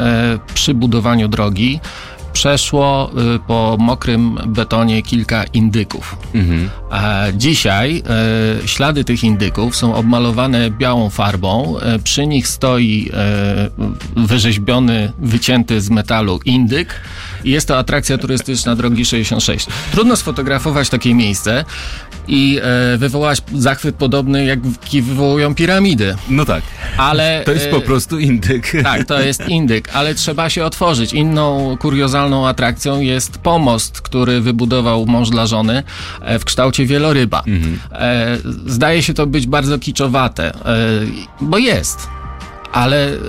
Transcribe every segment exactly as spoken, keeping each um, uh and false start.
przy budowaniu drogi przeszło po mokrym betonie kilka indyków. Mhm. A dzisiaj e, ślady tych indyków są obmalowane białą farbą. E, przy nich stoi e, wyrzeźbiony, wycięty z metalu indyk. I jest to atrakcja turystyczna drogi sześćdziesiąt sześć. Trudno sfotografować takie miejsce i e, wywołać zachwyt podobny, jaki wywołują piramidy. No tak, ale to jest po prostu indyk. Tak, to jest indyk, ale trzeba się otworzyć. Inną kuriozalną atrakcją jest pomost, który wybudował mąż dla żony e, w kształcie wieloryba. Mhm. E, zdaje się to być bardzo kiczowate, e, bo jest. Ale y,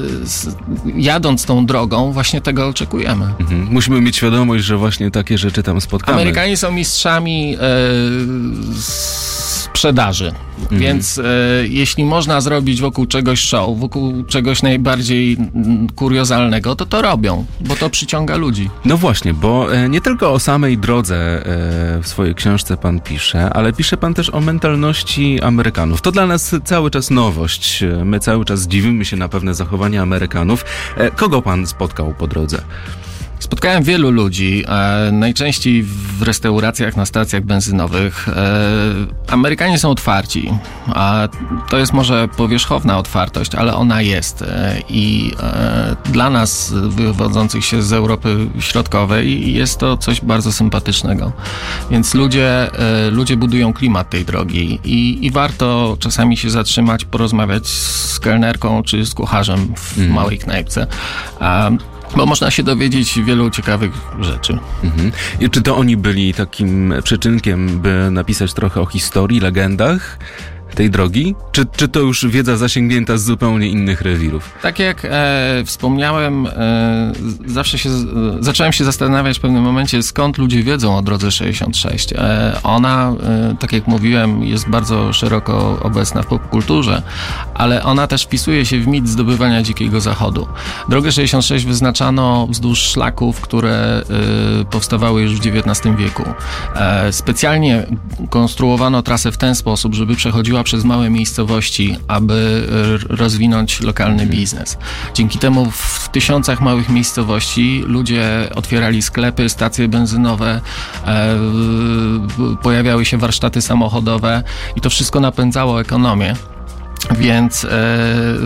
jadąc tą drogą, właśnie tego oczekujemy. Mhm. Musimy mieć świadomość, że właśnie takie rzeczy tam spotkamy. Amerykanie są mistrzami y, sprzedaży, mhm. więc y, jeśli można zrobić wokół czegoś show, wokół czegoś najbardziej kuriozalnego, to to robią, bo to przyciąga ludzi. No właśnie, bo e, nie tylko o samej drodze e, w swojej książce pan pisze, ale pisze pan też o mentalności Amerykanów. To dla nas cały czas nowość. My cały czas dziwimy się na pewne zachowania Amerykanów. E, kogo pan spotkał po drodze? Spotkałem wielu ludzi, e, najczęściej w restauracjach, na stacjach benzynowych. E, Amerykanie są otwarci, a to jest może powierzchowna otwartość, ale ona jest. E, I e, dla nas, wywodzących się z Europy Środkowej, jest to coś bardzo sympatycznego. Więc ludzie, e, ludzie budują klimat tej drogi i, i warto czasami się zatrzymać, porozmawiać z kelnerką czy z kucharzem w mm. małej knajpce. A, Bo można się dowiedzieć wielu ciekawych rzeczy. Mhm. I czy to oni byli takim przyczynkiem, by napisać trochę o historii, legendach tej drogi? Czy, czy to już wiedza zasięgnięta z zupełnie innych rewirów? Tak jak e, wspomniałem, e, zawsze się, e, zacząłem się zastanawiać w pewnym momencie, skąd ludzie wiedzą o drodze sześćdziesiąt sześć. E, ona, e, tak jak mówiłem, jest bardzo szeroko obecna w popkulturze, ale ona też wpisuje się w mit zdobywania Dzikiego Zachodu. Drogę sześćdziesiąt sześć wyznaczano wzdłuż szlaków, które e, powstawały już w dziewiętnastym wieku. E, specjalnie konstruowano trasę w ten sposób, żeby przechodziła przez małe miejscowości, aby rozwinąć lokalny biznes. Dzięki temu w tysiącach małych miejscowości ludzie otwierali sklepy, stacje benzynowe, e, pojawiały się warsztaty samochodowe i to wszystko napędzało ekonomię. Więc e,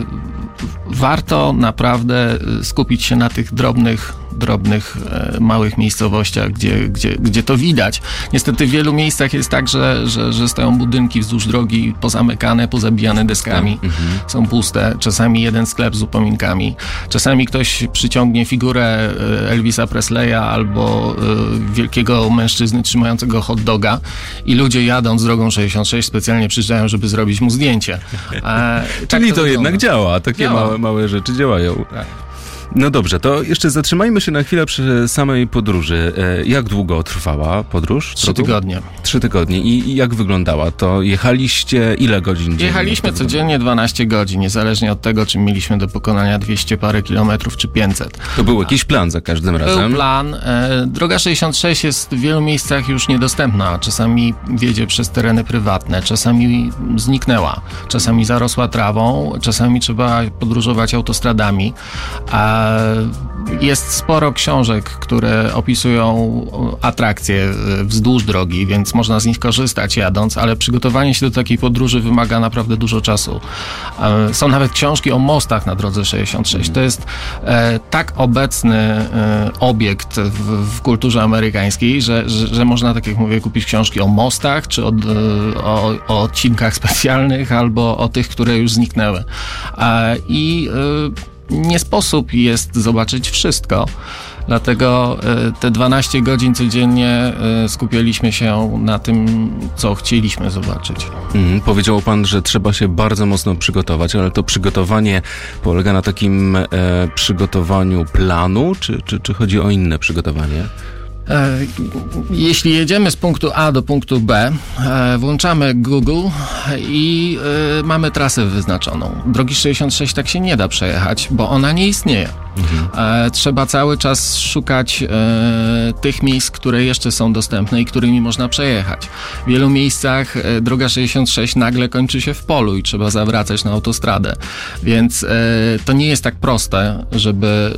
warto naprawdę skupić się na tych drobnych, drobnych, e, małych miejscowościach, gdzie, gdzie, gdzie to widać. Niestety w wielu miejscach jest tak, że, że, że stoją budynki wzdłuż drogi pozamykane, pozabijane deskami. Mhm. Są puste. Czasami jeden sklep z upominkami. Czasami ktoś przyciągnie figurę Elvisa Presleya albo e, wielkiego mężczyzny trzymającego hot doga i ludzie jadąc drogą sześćdziesiąt sześć specjalnie przyjeżdżają, żeby zrobić mu zdjęcie. E, Czyli tak to, to jednak działa. Takie działa. Małe, małe rzeczy działają. Tak. No dobrze, to jeszcze zatrzymajmy się na chwilę przy samej podróży. Jak długo trwała podróż? Trzy tygodnie. Trzy tygodnie. I jak wyglądała? To jechaliście ile godzin dziennie? Jechaliśmy codziennie dwanaście godzin, niezależnie od tego, czy mieliśmy do pokonania dwieście parę kilometrów, czy pięćset. To był jakiś plan za każdym razem? Był plan. Droga sześćdziesiąt sześć jest w wielu miejscach już niedostępna. Czasami wiedzie przez tereny prywatne, czasami zniknęła, czasami zarosła trawą, czasami trzeba podróżować autostradami. A jest sporo książek, które opisują atrakcje wzdłuż drogi, więc można z nich korzystać jadąc, ale przygotowanie się do takiej podróży wymaga naprawdę dużo czasu. Są nawet książki o mostach na drodze sześćdziesiąt sześć. To jest e, tak obecny e, obiekt w, w kulturze amerykańskiej, że, że, że można, tak jak mówię, kupić książki o mostach, czy o, o, o odcinkach specjalnych, albo o tych, które już zniknęły. E, I e, nie sposób jest zobaczyć wszystko, dlatego te dwanaście godzin codziennie skupialiśmy się na tym, co chcieliśmy zobaczyć. Mm, powiedział pan, że trzeba się bardzo mocno przygotować, ale to przygotowanie polega na takim e, przygotowaniu planu, czy, czy, czy chodzi o inne przygotowanie? Jeśli jedziemy z punktu A do punktu B, włączamy Google i mamy trasę wyznaczoną. Drogi sześćdziesiąt sześć tak się nie da przejechać, bo ona nie istnieje. Mhm. Trzeba cały czas szukać tych miejsc, które jeszcze są dostępne i którymi można przejechać. W wielu miejscach droga sześćdziesiąt sześć nagle kończy się w polu i trzeba zawracać na autostradę. Więc to nie jest tak proste, żeby